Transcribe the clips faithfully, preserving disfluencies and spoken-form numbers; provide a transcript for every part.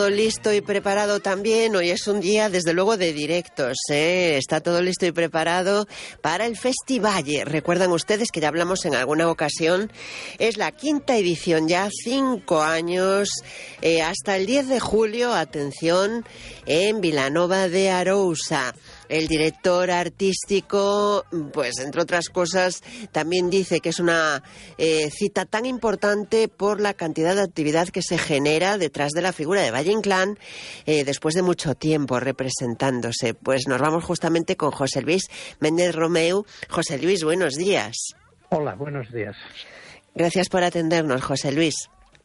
Listo y preparado también. Hoy es un día, desde luego, de directos, ¿eh? Está todo listo y preparado para el Festivalle. Recuerdan ustedes que ya hablamos en alguna ocasión. Es la quinta edición ya, cinco años, eh, hasta el diez de julio, atención, en Vilanova de Arousa. El director artístico, pues entre otras cosas, también dice que es una eh, cita tan importante por la cantidad de actividad que se genera detrás de la figura de Valle Inclán, eh, después de mucho tiempo representándose. Pues nos vamos justamente con José Luis Méndez Romeu. José Luis, buenos días. Hola, buenos días. Gracias por atendernos, José Luis.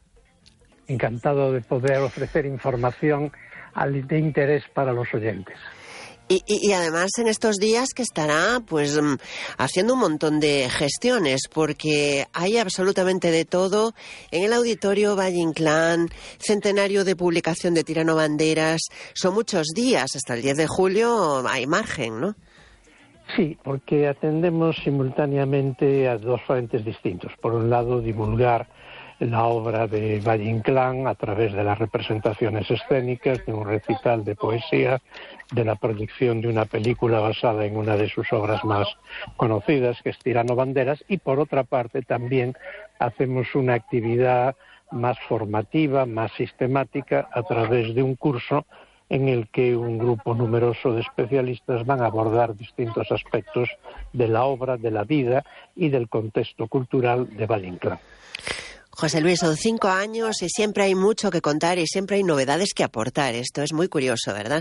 Encantado de poder ofrecer información de interés para los oyentes. Y, y, y además en estos días que estará pues haciendo un montón de gestiones, porque hay absolutamente de todo en el Auditorio Valle Inclán, centenario de publicación de Tirano Banderas. Son muchos días, hasta el diez de julio hay margen, ¿no? Sí, porque atendemos simultáneamente a dos frentes distintos. Por un lado, divulgar la obra de Valle Inclán a través de las representaciones escénicas, de un recital de poesía, de la proyección de una película basada en una de sus obras más conocidas, que es Tirano Banderas, y por otra parte también hacemos una actividad más formativa, más sistemática, a través de un curso en el que un grupo numeroso de especialistas van a abordar distintos aspectos de la obra, de la vida y del contexto cultural de Valle Inclán. José Luis, son cinco años y siempre hay mucho que contar y siempre hay novedades que aportar. Esto es muy curioso, ¿verdad?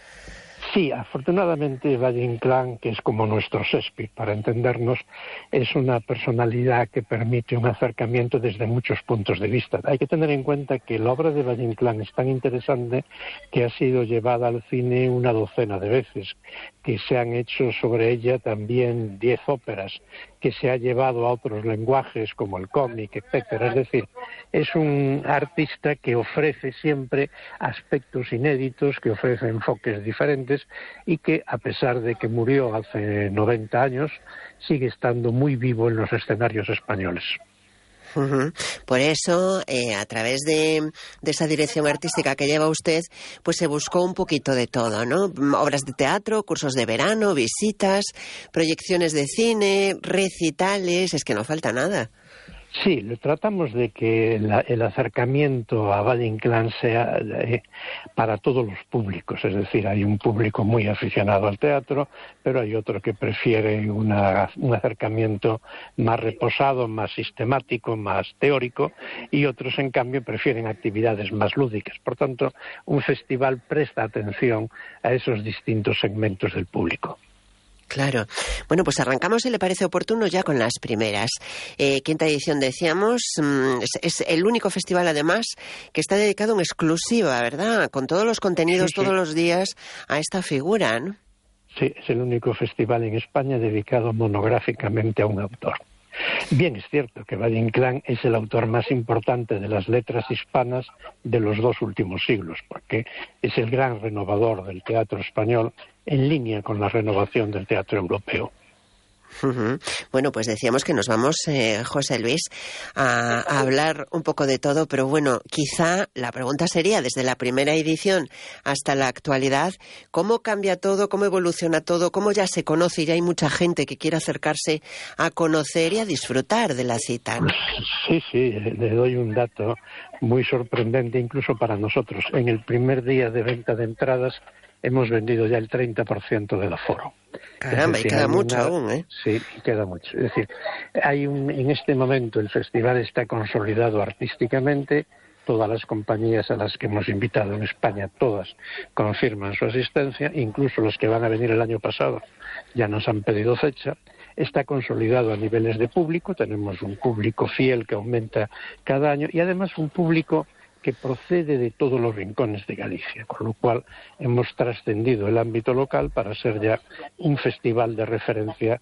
Sí, afortunadamente Valle Inclán, que es como nuestro Shakespeare, para entendernos, es una personalidad que permite un acercamiento desde muchos puntos de vista. Hay que tener en cuenta que la obra de Valle Inclán es tan interesante que ha sido llevada al cine una docena de veces, que se han hecho sobre ella también diez óperas, que se ha llevado a otros lenguajes como el cómic, etcétera. Es decir, es un artista que ofrece siempre aspectos inéditos, que ofrece enfoques diferentes y que, a pesar de que murió hace noventa años, sigue estando muy vivo en los escenarios españoles. Uh-huh. Por eso, eh, a través de, de esa dirección artística que lleva usted, pues se buscó un poquito de todo, ¿no? Obras de teatro, cursos de verano, visitas, proyecciones de cine, recitales, es que no falta nada. Sí, tratamos de que la, el acercamiento a Valle Inclán sea eh, para todos los públicos, es decir, hay un público muy aficionado al teatro, pero hay otro que prefiere una, un acercamiento más reposado, más sistemático, más teórico, y otros, en cambio, prefieren actividades más lúdicas. Por tanto, un festival presta atención a esos distintos segmentos del público. Claro. Bueno, pues arrancamos, si le parece oportuno, ya con las primeras. Eh, quinta edición, decíamos, es, es el único festival, además, que está dedicado en exclusiva, ¿verdad? Con todos los contenidos, sí, sí. todos los días, a esta figura, ¿no? Sí, es el único festival en España dedicado monográficamente a un autor. Bien, es cierto que Valle Inclán es el autor más importante de las letras hispanas de los dos últimos siglos, porque es el gran renovador del teatro español, en línea con la renovación del teatro europeo. Uh-huh. Bueno, pues decíamos que nos vamos, eh, José Luis, a, a hablar un poco de todo, pero bueno, quizá la pregunta sería, desde la primera edición hasta la actualidad, ¿cómo cambia todo, cómo evoluciona todo, cómo ya se conoce y ya hay mucha gente que quiere acercarse a conocer y a disfrutar de la cita, ¿no? Sí, sí, le doy un dato muy sorprendente incluso para nosotros. En el primer día de venta de entradas hemos vendido ya el treinta por ciento del aforo. Caramba, decir, y queda mucho una... aún, ¿eh? Sí, queda mucho. Es decir, hay un... en este momento el festival está consolidado artísticamente. Todas las compañías a las que hemos invitado en España, todas confirman su asistencia, incluso los que van a venir el año pasado ya nos han pedido fecha. Está consolidado a niveles de público, tenemos un público fiel que aumenta cada año y además un público que procede de todos los rincones de Galicia, con lo cual hemos trascendido el ámbito local para ser ya un festival de referencia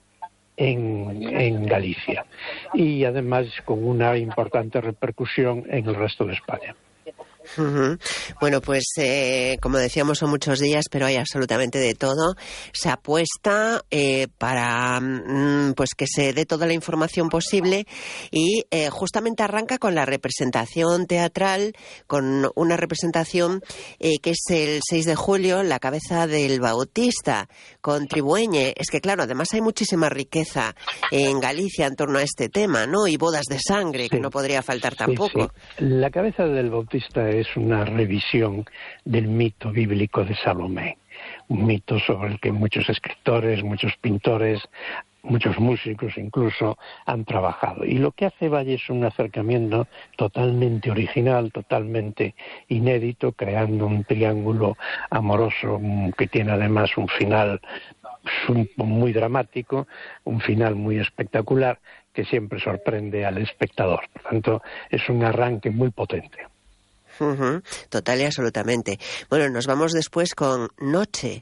en, en Galicia y además con una importante repercusión en el resto de España. Uh-huh. Bueno, pues eh, como decíamos, son muchos días, pero hay absolutamente de todo. Se apuesta eh, para mm, pues que se dé toda la información posible y eh, justamente arranca con la representación teatral, con una representación eh, que es el seis de julio, La cabeza del Bautista, con Tribueñe. Es que claro, además hay muchísima riqueza en Galicia en torno a este tema, ¿no? Y bodas de sangre, sí, que no podría faltar tampoco. Sí, sí. La cabeza del Bautista es una revisión del mito bíblico de Salomé, un mito sobre el que muchos escritores, muchos pintores, muchos músicos incluso han trabajado. Y lo que hace Valle es un acercamiento totalmente original, totalmente inédito, creando un triángulo amoroso que tiene además un final muy dramático, un final muy espectacular, que siempre sorprende al espectador. Por tanto, es un arranque muy potente. Uh-huh. Total y absolutamente. Bueno, nos vamos después con Noche.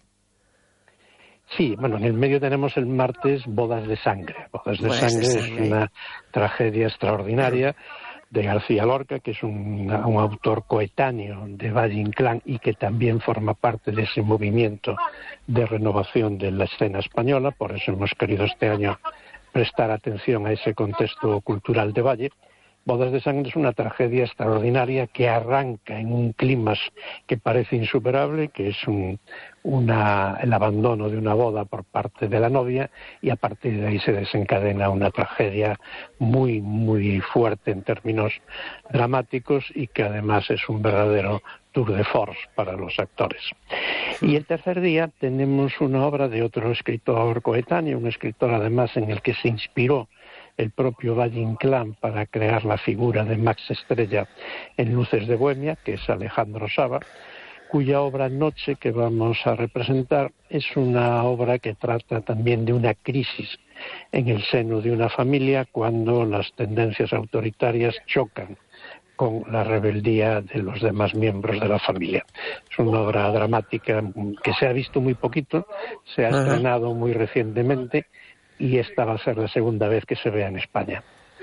Sí, bueno, en el medio tenemos el martes Bodas de Sangre. Bodas de, Bodas sangre, de Sangre es una tragedia extraordinaria de García Lorca, que es un, un autor coetáneo de Valle Inclán y que también forma parte de ese movimiento de renovación de la escena española. Por eso hemos querido este año prestar atención a ese contexto cultural de Valle. Bodas de Sangre es una tragedia extraordinaria que arranca en un clímax que parece insuperable, que es un, una, el abandono de una boda por parte de la novia, y a partir de ahí se desencadena una tragedia muy, muy fuerte en términos dramáticos y que además es un verdadero tour de force para los actores. Y el tercer día tenemos una obra de otro escritor coetáneo, un escritor además en el que se inspiró el propio Valle Inclán para crear la figura de Max Estrella en Luces de Bohemia, que es Alejandro Saba, cuya obra Noche, que vamos a representar, es una obra que trata también de una crisis en el seno de una familia cuando las tendencias autoritarias chocan con la rebeldía de los demás miembros de la familia. Es una obra dramática que se ha visto muy poquito, se ha Ajá. estrenado muy recientemente, y esta va a ser la segunda vez que se vea en España.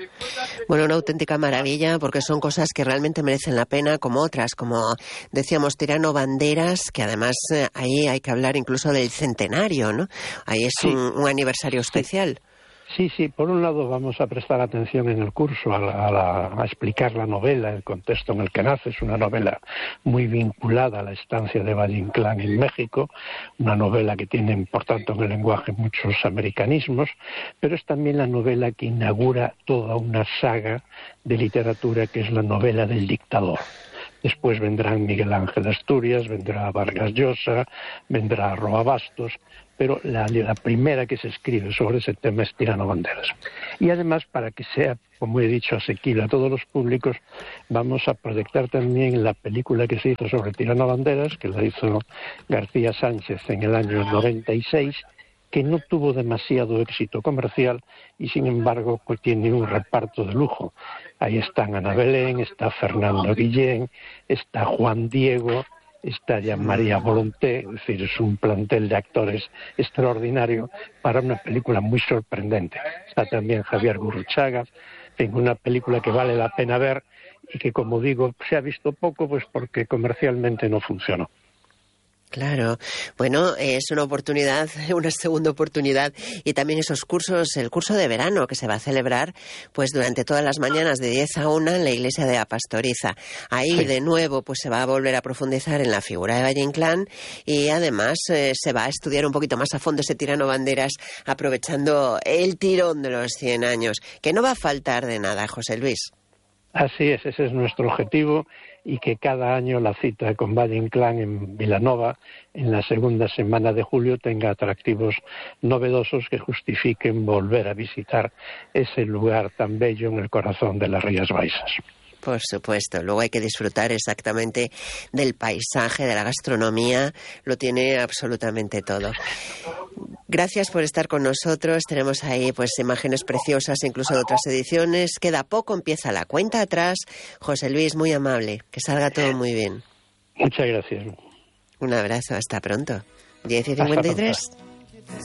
Bueno, una auténtica maravilla, porque son cosas que realmente merecen la pena, como otras, como decíamos, Tirano Banderas, que además eh, ahí hay que hablar incluso del centenario, ¿no? Ahí es sí. un, un aniversario especial. Sí. Sí, sí, por un lado vamos a prestar atención en el curso a, la, a, la, a explicar la novela, el contexto en el que nace. Es una novela muy vinculada a la estancia de Valle Inclán en México, una novela que tiene, por tanto, en el lenguaje muchos americanismos, pero es también la novela que inaugura toda una saga de literatura que es la novela del dictador. Después vendrán Miguel Ángel Asturias, vendrá Vargas Llosa, vendrá Roa Bastos, pero la, la primera que se escribe sobre ese tema es Tirano Banderas. Y además, para que sea, como he dicho, asequible a todos los públicos, vamos a proyectar también la película que se hizo sobre Tirano Banderas, que la hizo García Sánchez en el año noventa y seis, que no tuvo demasiado éxito comercial y sin embargo pues tiene un reparto de lujo. Ahí están Ana Belén, está Fernando Guillén, está Juan Diego, está ya María Volonté, es decir, es un plantel de actores extraordinario para una película muy sorprendente. Está también Javier Gurruchaga, en una película que vale la pena ver y que, como digo, se ha visto poco pues porque comercialmente no funcionó. Claro, bueno, es una oportunidad, una segunda oportunidad, y también esos cursos, el curso de verano que se va a celebrar pues durante todas las mañanas de diez a una en la iglesia de la Pastoriza. Ahí sí. de nuevo pues se va a volver a profundizar en la figura de Valle Inclán y además eh, se va a estudiar un poquito más a fondo ese Tirano Banderas, aprovechando el tirón de los cien años, que no va a faltar de nada, José Luis. Así es, ese es nuestro objetivo, y que cada año la cita con Valle Inclán en Vilanova en la segunda semana de julio tenga atractivos novedosos que justifiquen volver a visitar ese lugar tan bello en el corazón de las Rías Baixas. Por supuesto, luego hay que disfrutar exactamente del paisaje, de la gastronomía, lo tiene absolutamente todo. Gracias por estar con nosotros, tenemos ahí pues imágenes preciosas incluso de otras ediciones, queda poco, empieza la cuenta atrás. José Luis, muy amable, que salga todo muy bien. Muchas gracias. Un abrazo, hasta pronto. diez y cincuenta y tres.